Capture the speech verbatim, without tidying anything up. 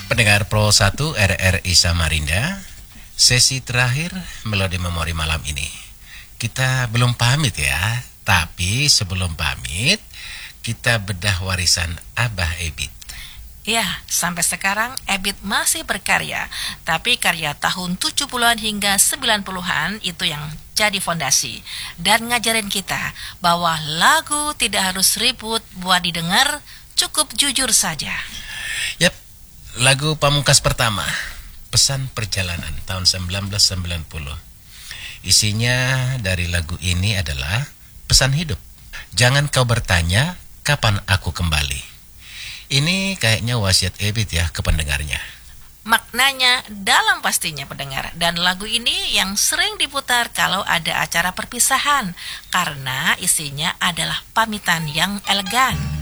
Pendengar Pro satu R R I Samarinda, sesi terakhir Melodi Memori malam ini. Kita belum pamit ya, tapi sebelum pamit, kita bedah warisan Abah Ebit. Ya, sampai sekarang Ebit masih berkarya, tapi karya tahun tujuh puluhan hingga sembilan puluhan itu yang jadi fondasi dan ngajarin kita bahwa lagu tidak harus ribut buat didengar, cukup jujur saja. Yap, lagu pamungkas pertama, Pesan Perjalanan tahun seribu sembilan ratus sembilan puluh. Isinya dari lagu ini adalah pesan hidup. Jangan kau bertanya kapan aku kembali. Ini kayaknya wasiat Ebit ya ke pendengarnya. Maknanya dalam pastinya pendengar. Dan lagu ini yang sering diputar kalau ada acara perpisahan, karena isinya adalah pamitan yang elegan.